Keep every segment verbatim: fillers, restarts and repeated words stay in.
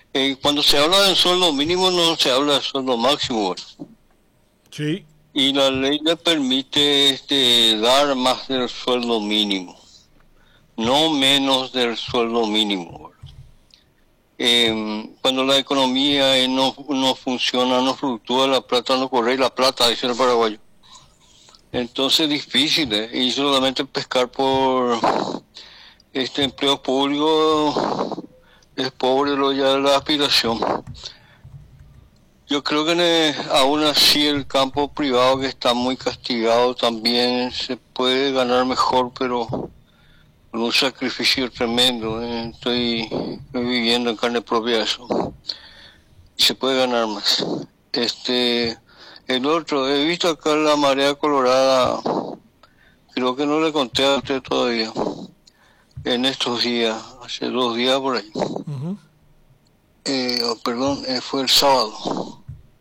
Eh, cuando se habla de sueldo mínimo no se habla de sueldo máximo. Sí. Y la ley le permite este, dar más del sueldo mínimo, no menos del sueldo mínimo. Eh, cuando la economía eh, no, no funciona, no fluctúa, la plata no corre, la plata, dice el paraguayo. Entonces es difícil, ¿eh? Y solamente pescar por este empleo público es pobre lo ya la aspiración. Yo creo que eh, aún así el campo privado, que está muy castigado, también se puede ganar mejor, pero con un sacrificio tremendo. ¿eh? Estoy, estoy viviendo en carne propia eso. Y se puede ganar más. Este, el otro, he visto acá la marea colorada, creo que no le conté a usted todavía, en estos días, hace dos días por ahí. Uh-huh. Eh, oh, perdón, eh, fue el sábado.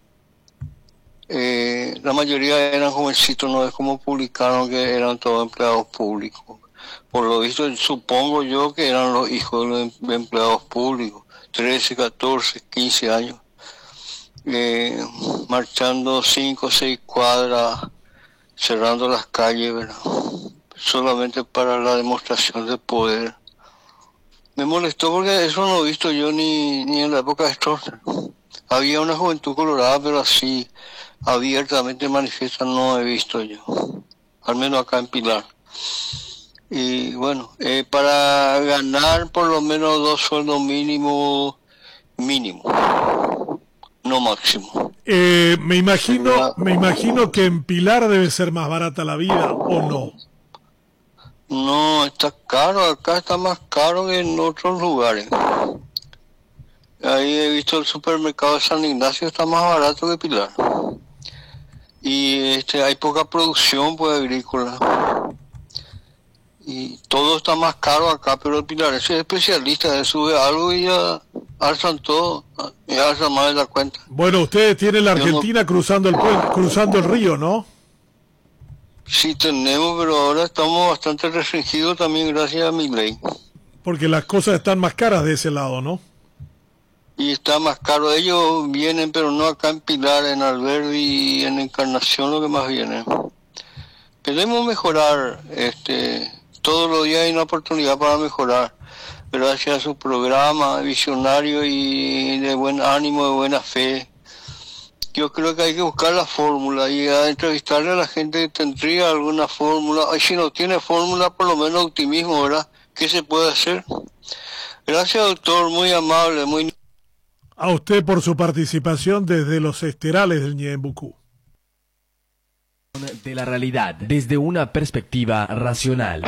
Eh, la mayoría eran jovencitos, no es como publicaron que eran todos empleados públicos. Por lo visto, supongo yo que eran los hijos de los empleados públicos, trece, catorce, quince años, eh, marchando cinco o seis cuadras, cerrando las calles, ¿verdad? Solamente para la demostración de poder. Me molestó porque eso no he visto yo ni, ni en la época de Stroessner. Había una juventud colorada, pero así abiertamente manifiesta no he visto yo, al menos acá en Pilar. Y bueno, eh, para ganar por lo menos dos sueldos mínimos, mínimo, no máximo. Eh, me imagino, me imagino que en Pilar debe ser más barata la vida, ¿o no? No, está caro, acá está más caro que en otros lugares. Ahí he visto el supermercado de San Ignacio, está más barato que Pilar. Y este hay poca producción pues agrícola. Y todo está más caro acá, pero el pilarense es especialista, él sube algo y ya alzan todo, ya alzan más de la cuenta. Bueno, ustedes tienen la Argentina no... cruzando el puente, cruzando el río, ¿no? Sí tenemos, pero ahora estamos bastante restringidos también gracias a mi ley. Porque las cosas están más caras de ese lado, ¿no? Y está más caro. Ellos vienen, pero no acá en Pilar, en Alberdi y en Encarnación, lo que más vienen. Queremos mejorar, este, todos los días hay una oportunidad para mejorar, gracias a su programa visionario y de buen ánimo, de buena fe. Yo creo que hay que buscar la fórmula y a entrevistarle a la gente que tendría alguna fórmula. Y si no tiene fórmula, por lo menos optimismo, ¿verdad? ¿Qué se puede hacer? Gracias, doctor, muy amable, muy... A usted por su participación desde los esterales del Ñeembucú. De la realidad desde una perspectiva racional.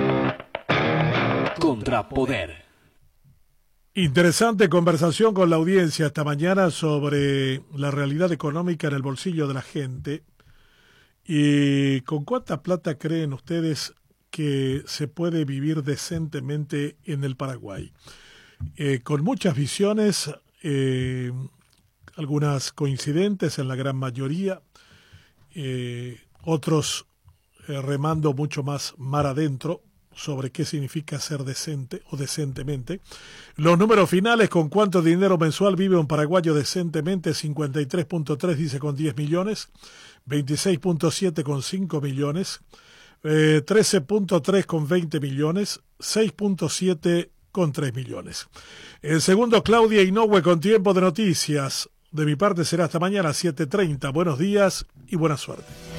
Contrapoder. Interesante conversación con la audiencia esta mañana sobre la realidad económica en el bolsillo de la gente. ¿Y con cuánta plata creen ustedes que se puede vivir decentemente en el Paraguay? Eh, con muchas visiones, eh, algunas coincidentes en la gran mayoría, eh, otros eh, remando mucho más mar adentro sobre qué significa ser decente o decentemente. Los números finales: con cuánto dinero mensual vive un paraguayo decentemente. Cincuenta y tres punto tres dice con diez millones, veintiséis punto siete con cinco millones, eh, trece punto tres con veinte millones, seis punto siete con tres millones. El segundo, Claudia Inoue con Tiempo de Noticias. De mi parte será hasta mañana siete treinta. Buenos días y buena suerte.